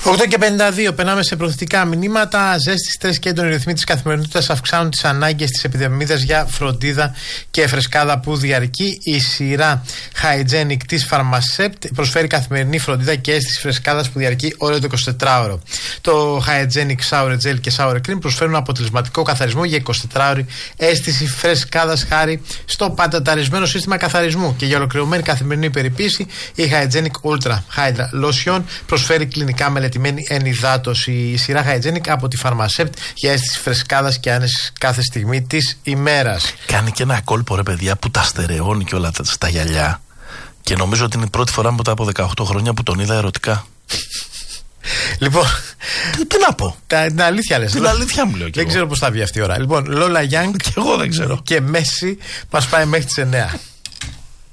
8:52, περνάμε σε προθετικά μηνύματα. Ζέστη, στρες και έντονοι ρυθμοί της καθημερινότητας αυξάνουν τις ανάγκες της επιδημίδας για φροντίδα και φρεσκάδα που διαρκεί. Η σειρά Hygienic της Pharmacept προσφέρει καθημερινή φροντίδα και αίσθηση φρεσκάδας που διαρκεί όλο το 24ωρο. Το Hygienic Shower Gel και Shower Cream προσφέρουν αποτελεσματικό καθαρισμό για 24ωρη αίσθηση φρεσκάδας χάρη στο παταταρισμένο σύστημα καθαρισμού. Και για ολοκληρωμένη καθημερινή περιποίηση, η Hygienic Ultra Hydra Lotion προσφέρει κλινικά μελετημένη ενυδάτωση. Η σειρά Hygienic από τη Pharmacept για αίσθηση φρεσκάδας και άνεση κάθε στιγμή της ημέρας. Κάνει και ένα κόλπο, ρε παιδιά, που τα στερεώνει και όλα στα γυαλιά. Και νομίζω ότι είναι η πρώτη φορά μετά από 18 χρόνια που τον είδα ερωτικά. Λοιπόν, τι να πω. Την αλήθεια λες. Την αλήθεια μου λέω. Δεν ξέρω πώς θα βγει αυτή η ώρα. Λοιπόν, Lola Young και εγώ δεν ξέρω. Και Messi μας πάει μέχρι τις 9.